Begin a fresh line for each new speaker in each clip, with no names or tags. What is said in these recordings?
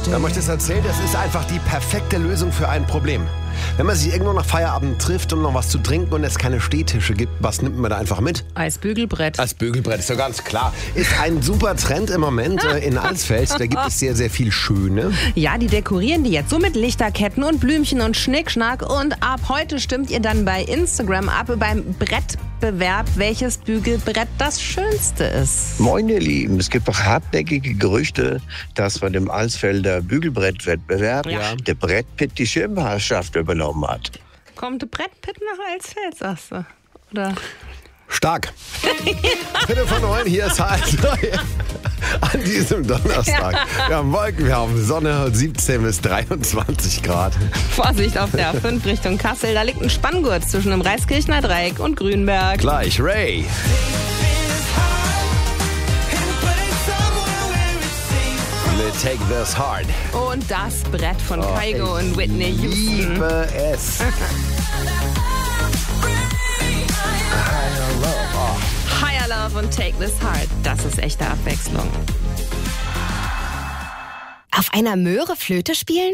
Wenn man euch das erzählt, das ist einfach die perfekte Lösung für ein Problem. Wenn man sich irgendwo nach Feierabend trifft und noch was zu trinken und es keine Stehtische gibt, was nimmt man da einfach mit?
Eisbügelbrett.
Als Bügelbrett, ist doch ganz klar. Ist ein super Trend im Moment in Alsfeld. Da gibt es sehr, sehr viel Schöne.
Ja, die dekorieren die jetzt so mit Lichterketten und Blümchen und Schnickschnack. Und ab heute stimmt ihr dann bei Instagram ab beim Brettbewerb, welches Bügelbrett das schönste ist.
Moin ihr Lieben, es gibt doch hartnäckige Gerüchte, dass von dem Alsfelder Bügelbrettwettbewerb der Brett Pitt die Schirmherrschaft übernommen hat.
Kommt der Brett Pitt nach Alsfeld, sagst du? Oder?
Stark. Bitte von 9, hier ist halt an diesem Donnerstag. Wir haben Wolken, wir haben Sonne, 17 bis 23 Grad.
Vorsicht auf der A5 Richtung Kassel, da liegt ein Spanngurt zwischen dem Reiskirchner Dreieck und Grünberg.
Gleich Ray. Take This Hard.
Und das Brett von Kygo und Whitney Houston.
Liebe es.
Higher Love und Take This Hard. Das ist echte Abwechslung.
Auf einer Möhre Flöte spielen?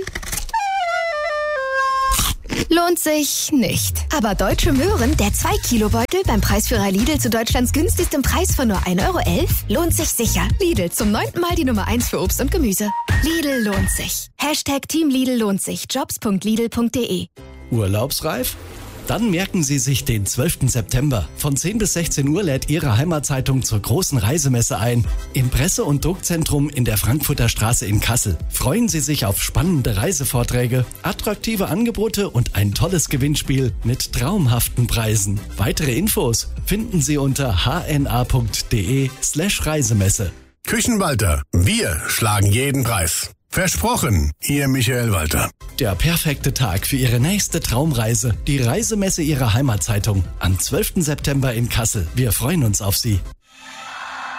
Lohnt sich nicht. Aber Deutsche Möhren, der 2-Kilo-Beutel beim Preisführer Lidl zu Deutschlands günstigstem Preis von nur 1,11 € lohnt sich sicher. Lidl, zum 9. Mal die Nummer 1 für Obst und Gemüse. Lidl lohnt sich. #Team Lidl lohnt sich. Jobs.lidl.de.
Urlaubsreif? Dann merken Sie sich den 12. September. Von 10 bis 16 Uhr lädt Ihre Heimatzeitung zur großen Reisemesse ein. Im Presse- und Druckzentrum in der Frankfurter Straße in Kassel. Freuen Sie sich auf spannende Reisevorträge, attraktive Angebote und ein tolles Gewinnspiel mit traumhaften Preisen. Weitere Infos finden Sie unter hna.de/Reisemesse.
Küchenwalter, wir schlagen jeden Preis. Versprochen, Ihr Michael Walter.
Der perfekte Tag für Ihre nächste Traumreise. Die Reisemesse Ihrer Heimatzeitung am 12. September in Kassel. Wir freuen uns auf Sie.